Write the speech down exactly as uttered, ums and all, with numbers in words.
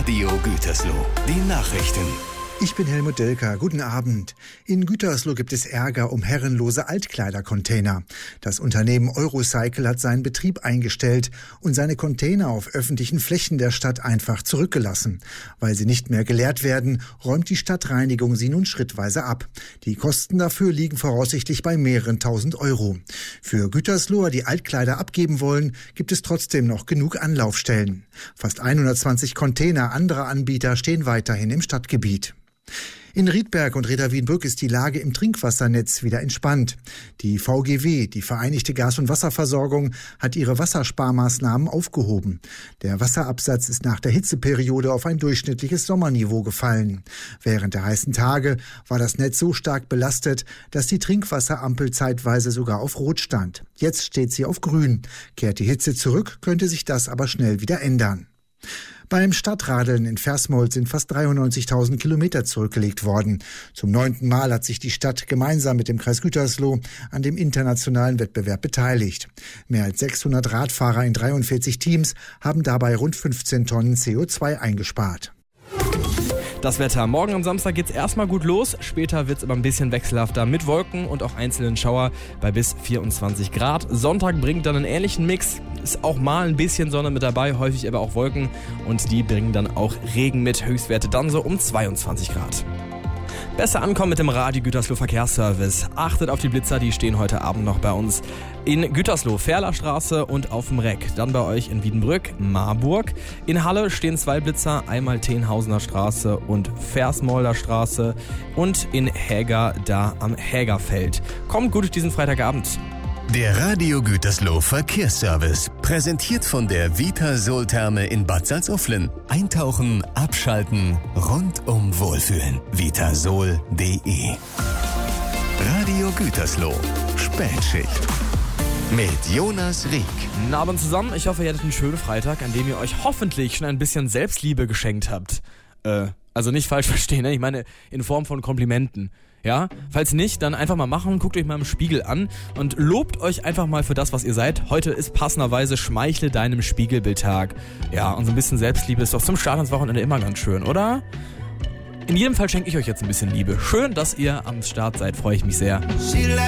Radio Gütersloh. Die Nachrichten. Ich bin Helmut Delker. Guten Abend. In Gütersloh gibt es Ärger um herrenlose Altkleidercontainer. Das Unternehmen Eurocycle hat seinen Betrieb eingestellt und seine Container auf öffentlichen Flächen der Stadt einfach zurückgelassen. Weil sie nicht mehr geleert werden, räumt die Stadtreinigung sie nun schrittweise ab. Die Kosten dafür liegen voraussichtlich bei mehreren tausend Euro. Für Gütersloher, die Altkleider abgeben wollen, gibt es trotzdem noch genug Anlaufstellen. Fast hundertzwanzig Container anderer Anbieter stehen weiterhin im Stadtgebiet. In Riedberg und Reda Wiedenbrück ist die Lage im Trinkwassernetz wieder entspannt. Die V G W, die Vereinigte Gas- und Wasserversorgung, hat ihre Wassersparmaßnahmen aufgehoben. Der Wasserabsatz ist nach der Hitzeperiode auf ein durchschnittliches Sommerniveau gefallen. Während der heißen Tage war das Netz so stark belastet, dass die Trinkwasserampel zeitweise sogar auf Rot stand. Jetzt steht sie auf Grün. Kehrt die Hitze zurück, könnte sich das aber schnell wieder ändern. Beim Stadtradeln in Versmold sind fast dreiundneunzigtausend Kilometer zurückgelegt worden. Zum neunten Mal hat sich die Stadt gemeinsam mit dem Kreis Gütersloh an dem internationalen Wettbewerb beteiligt. Mehr als sechshundert Radfahrer in dreiundvierzig Teams haben dabei rund fünfzehn Tonnen C O zwei eingespart. Das Wetter. Morgen am Samstag geht's erstmal gut los. Später wird's aber ein bisschen wechselhafter mit Wolken und auch einzelnen Schauer bei bis vierundzwanzig Grad. Sonntag bringt dann einen ähnlichen Mix. Ist auch mal ein bisschen Sonne mit dabei, häufig aber auch Wolken. Und die bringen dann auch Regen mit. Höchstwerte dann so um zweiundzwanzig Grad. Besser ankommen mit dem Radio Gütersloh Verkehrsservice. Achtet auf die Blitzer, die stehen heute Abend noch bei uns. In Gütersloh, Ferlerstraße und auf dem Reck. Dann bei euch in Wiedenbrück, Marburg. In Halle stehen zwei Blitzer, einmal Tenhausener Straße und Versmolder Straße. Und in Häger, da am Hägerfeld. Kommt gut durch diesen Freitagabend. Der Radio Gütersloh Verkehrsservice. Präsentiert von der Vitasol-Therme in Bad Salzuflen. Eintauchen, abschalten, rundum wohlfühlen. vitasol punkt de. Radio Gütersloh. Spätschicht. Mit Jonas Rieck. Guten Abend zusammen. Ich hoffe, ihr hattet einen schönen Freitag, an dem ihr euch hoffentlich schon ein bisschen Selbstliebe geschenkt habt. Äh, also nicht falsch verstehen, ne? Ich meine in Form von Komplimenten. Ja, falls nicht, dann einfach mal machen, guckt euch mal im Spiegel an und lobt euch einfach mal für das, was ihr seid. Heute ist passenderweise Schmeichle deinem Spiegelbildtag. Ja, und so ein bisschen Selbstliebe ist doch zum Start ins Wochenende immer ganz schön, oder? In jedem Fall schenke ich euch jetzt ein bisschen Liebe. Schön, dass ihr am Start seid, freue ich mich sehr.